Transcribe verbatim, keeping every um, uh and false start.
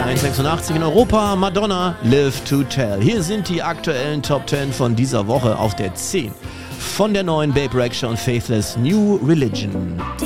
eins Komma sechsundachtzig in Europa, Madonna, Live to Tell. Hier sind die aktuellen Top zehn von dieser Woche auf der zehn. Von der neuen Babe Rexha und Faithless, New Religion.